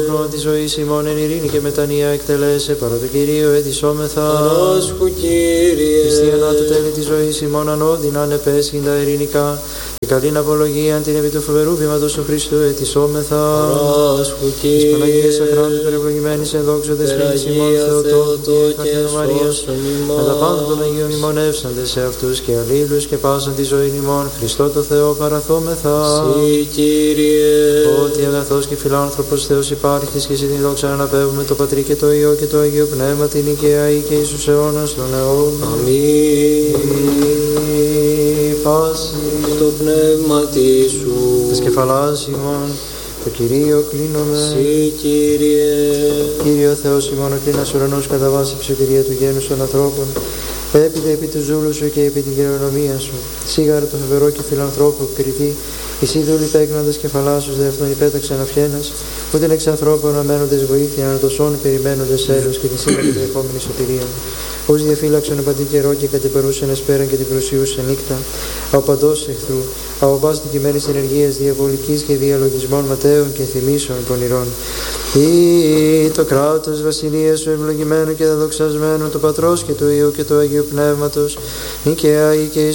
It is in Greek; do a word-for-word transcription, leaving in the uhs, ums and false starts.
Πνεύμα τη ζωή ημών εν ειρήνη και μετανία εκτελέσε παρά το Κυρίο ετισόμεθα. Παράσχου, Κύριε. Χριστιανά το τέλη τη ζωή ημών ανώδυνα ανεπέσχυντα ειρηνικά. Και καλήν απολογία την επί του φοβερού βήματος του Χριστού ετισόμεθα. Παράσχου, Κύριε. Της Παναγίας Αχράντου περιευλογημένης εν δόξο δεσποίνης ημών Θεοτόκου και Καθένου Μαρίας. Με τα πάντα των Αγίων ημών εύσαντες σε αυτούς και αλλήλους και πάσαν τη ζωή ημών. Χριστό το Θεό παραθόμεθα. Συ, Κύριε. Ότι αγαθός και φιλάνθρωπος Θεός υπάρχεις και εσύ την δόξα αναπέμπουμε το Πατρί και το Υιό και το Αγίο Πνεύμα την οικαία ή και εις τους αιώνας των αιών. Αμήν. Πάση Το πνεύμα σου. τας κεφαλάς ημών το Κυρίο κλείνομαι. Συ, Κύριε. Κύριο Θεός ημών, κλείνας ουρανός κατά βάση ψωτηρία του γένους των ανθρώπων. Έπειτα επί του ζούλου σου και επί την κληρονομία σου. Σίγαρα το φοβερό και φιλανθρώπο κριτή, εσύ δούλοι παίγνοντας κεφαλάσους δε αυτόν υπέταξαν αυχένας, ούτε εξ ανθρώπων αμένοντες βοήθεια, ανατοσών περιμένοντες έλεος και τη σήμερα και τρεχόμενη σωτηρία. Ως διαφύλαξον επαντή καιρό και κατεπερούσαν εσπέραν και την προσιούσαν νύχτα, από παντός εχθρού, από πας δικημένης ενεργείας διαβολικής και διαλογισμών ματέων και θυμήσεων πονηρών. Ή το κράτος βασιλείας σου ευλογημένο και δοξασμένο του Πατρός και του Υιού και του Αγίου Πνεύματος, νικαία ή και